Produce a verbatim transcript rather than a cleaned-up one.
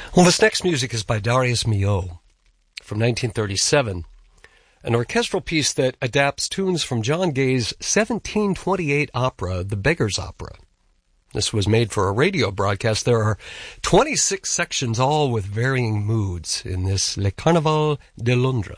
Well, this next music is by Darius Milhaud from nineteen thirty-seven, an orchestral piece that adapts tunes from John Gay's seventeen twenty-eight opera, The Beggar's Opera. This was made for a radio broadcast. There are twenty-six sections, all with varying moods, in this Le Carnaval de Londres.